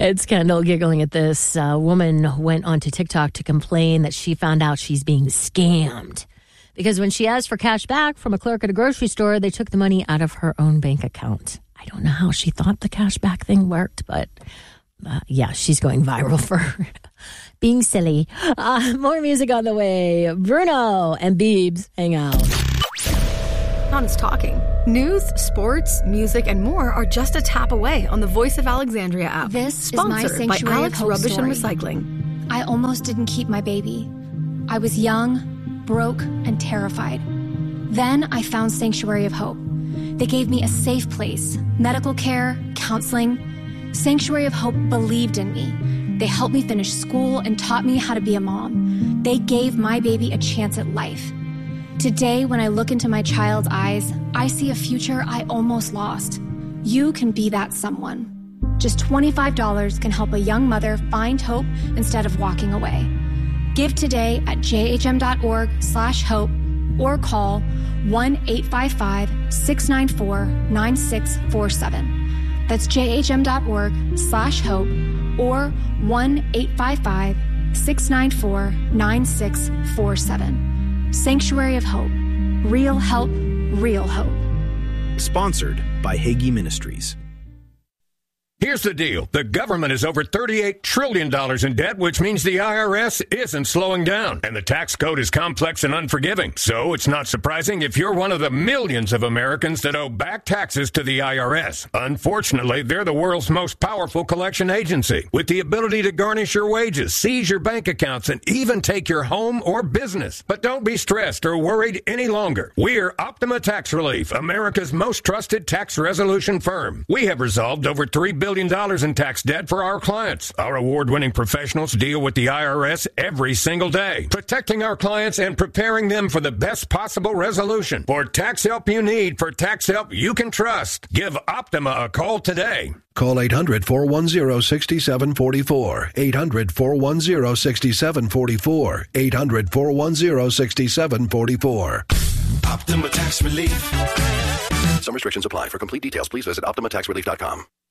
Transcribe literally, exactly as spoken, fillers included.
It's Kendall giggling at this. A woman went onto TikTok to complain that she found out she's being scammed. Because when she asked for cash back from a clerk at a grocery store, they took the money out of her own bank account. I don't know how she thought the cash back thing worked, but uh, yeah, she's going viral for being silly. Uh, more music on the way. Bruno and Biebs hang out. Honest talking. News, sports, music, and more are just a tap away on the Voice of Alexandria app. This Sponsored is my by Alex Sanctuary of Hope Rubbish story. and Recycling. I almost didn't keep my baby. I was young, broke, and terrified. Then I found Sanctuary of Hope. They gave me a safe place, medical care, counseling. Sanctuary of Hope believed in me. They helped me finish school and taught me how to be a mom. They gave my baby a chance at life. Today, when I look into my child's eyes, I see a future I almost lost. You can be that someone. Just twenty-five dollars can help a young mother find hope instead of walking away. Give today at jhm.org slash hope or call one eight five five, six nine four, nine six four seven. That's jhm.org slash hope or one eight five five, six nine four, nine six four seven. Sanctuary of Hope. Real help, real hope. Sponsored by Hagee Ministries. Here's the deal. The government is over thirty-eight trillion dollars in debt, which means the I R S isn't slowing down. And the tax code is complex and unforgiving. So it's not surprising if you're one of the millions of Americans that owe back taxes to the I R S. Unfortunately, they're the world's most powerful collection agency, with the ability to garnish your wages, seize your bank accounts, and even take your home or business. But don't be stressed or worried any longer. We're Optima Tax Relief, America's most trusted tax resolution firm. We have resolved over three billion dollars in tax debt for our clients. Our award-winning professionals deal with the I R S every single day, protecting our clients and preparing them for the best possible resolution. For tax help you need, for tax help you can trust, give Optima a call today. Call eight hundred, four one zero, six seven four four. eight hundred, four one zero, six seven four four. eight hundred, four one zero, six seven four four. Optima Tax Relief. Some restrictions apply. For complete details, please visit optima tax relief dot com.